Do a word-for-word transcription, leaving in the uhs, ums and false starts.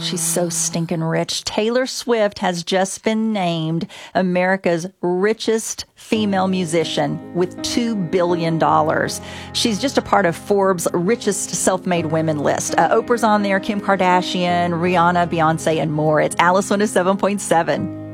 She's so stinking rich. Taylor Swift has just been named America's richest female musician with two billion dollars. She's just a part of Forbes' richest self-made women list. Uh, Oprah's on there, Kim Kardashian, Rihanna, Beyonce, and more. It's Alice one oh seven point seven.